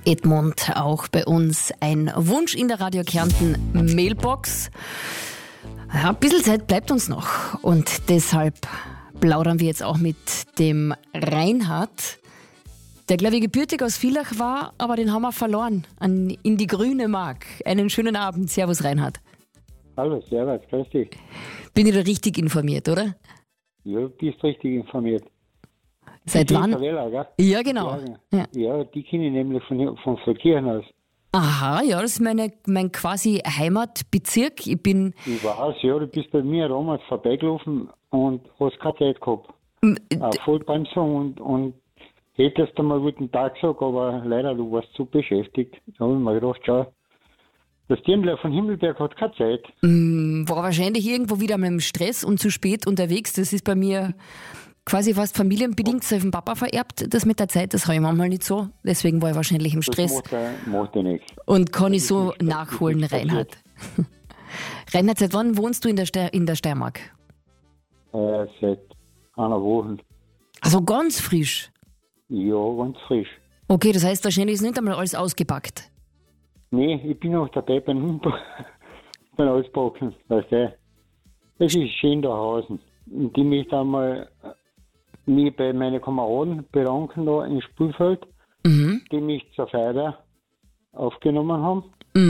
Edmund auch bei uns. Ein Wunsch in der Radio Kärnten Mailbox. Ja, ein bisschen Zeit bleibt uns noch und deshalb plaudern wir jetzt auch mit dem Reinhard, der, glaube ich, gebürtig aus Villach war, aber den haben wir verloren in die grüne Mark. Einen schönen Abend. Servus, Reinhard. Hallo, servus, grüß dich. Bin ich da richtig informiert, oder? Ja, du bist richtig informiert. Seit die wann? Isabella, gell? Ja, genau. Ja, die kenne ich nämlich von Kirchenhaus. Aha, ja, das ist mein quasi Heimatbezirk. Ich weiß, ja, du bist bei mir damals vorbeigelaufen und hast keine Zeit gehabt. Vollbremsung und hättest du mal guten Tag gesagt, aber leider, du warst zu beschäftigt. Da habe ich mir gedacht, schau, das Dirndl von Himmelberg hat keine Zeit. War wahrscheinlich irgendwo wieder mit dem Stress und zu spät unterwegs. Das ist bei mir quasi fast familienbedingt so auf den Papa vererbt. Das mit der Zeit, das habe ich manchmal nicht so. Deswegen war ich wahrscheinlich im Stress. Das macht ja nichts. Und kann ich so nachholen, Reinhard. Reinhard, seit wann wohnst du in der Steiermark? Seit einer Woche. Also ganz frisch? Ja, ganz frisch. Okay, das heißt, wahrscheinlich ist nicht einmal alles ausgepackt. Nee, ich bin noch dabei beim Auspacken. Weißt du? Es ist schön da draußen. Und ich möchte einmal mich bei meinen Kameraden bedanken da im Spielfeld, die mich zur Feier aufgenommen haben.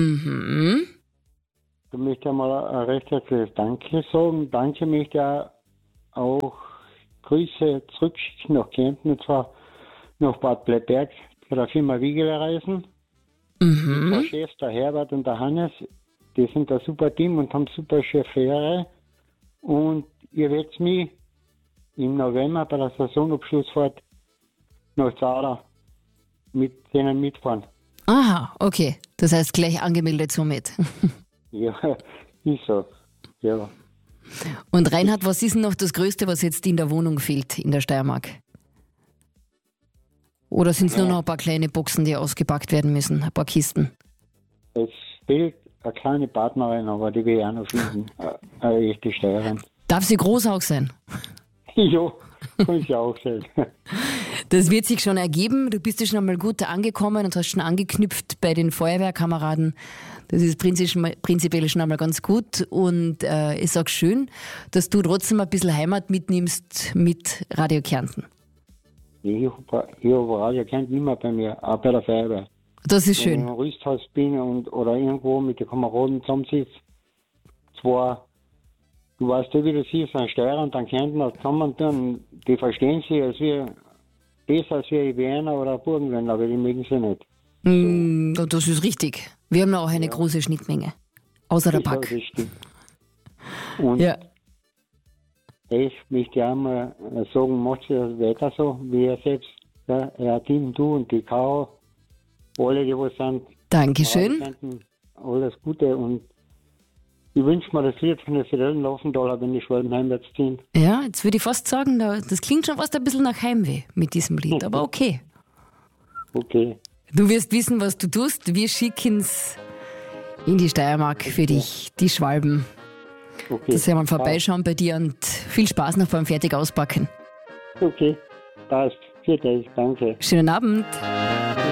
Da möchte ich einmal ein recht herzliches Danke sagen. Danke möchte ich auch Grüße zurückschicken nach Kärnten, und zwar nach Bad Bleiberg, bei der Firma Wiegeler Reisen. Der Chef, der Herbert und der Hannes, die sind ein super Team und haben super Chauffeure. Und ihr werdet mich im November bei der Saisonabschlussfahrt nach Zara mit denen mitfahren. Aha, okay. Das heißt gleich angemeldet somit. Ja, ist so. Ja. Und Reinhard, was ist denn noch das Größte, was jetzt in der Wohnung fehlt, in der Steiermark? Oder sind es nur noch ein paar kleine Boxen, die ausgepackt werden müssen, ein paar Kisten? Es fehlt eine kleine Partnerin, aber die will ich auch noch finden. Eine echte Steuerin. Darf sie groß auch sein? Ja, kann ich auch sein. Das wird sich schon ergeben. Du bist ja schon einmal gut angekommen und hast schon angeknüpft bei den Feuerwehrkameraden. Das ist prinzipiell schon einmal ganz gut. Und ich sage schön, dass du trotzdem ein bisschen Heimat mitnimmst mit Radio Kärnten. Ich habe Radio Kärnten immer bei mir, auch bei der Feuerwehr. Das ist schön. Wenn ich im Rüsthaus bin oder irgendwo mit den Kameraden zusammensitze, du weißt ja, wie das ist, ein Steuerer und ein Kärntner zusammentun, die verstehen sich besser als wir Wiener oder Burgenländer, aber die mögen sie nicht. Das ist richtig. Wir haben auch eine große Schnittmenge. Außer der Pack. Und ich möchte auch mal sagen, macht ihr weiter so, wie ihr selbst. Ja, Team, du und die Kau, alle, die was sind. Dankeschön. Alles Gute und ich wünsche mir das Lied von der Fidelen Laufendaler, wenn die Schwalben heimwärts ziehen. Ja, jetzt würde ich fast sagen, das klingt schon fast ein bisschen nach Heimweh mit diesem Lied, aber okay. Okay. Du wirst wissen, was du tust. Wir schicken es in die Steiermark für dich, die Schwalben. Okay. Dass wir mal vorbeischauen bei dir und viel Spaß noch beim fertig auspacken. Okay, passt. Für dich, danke. Schönen Abend.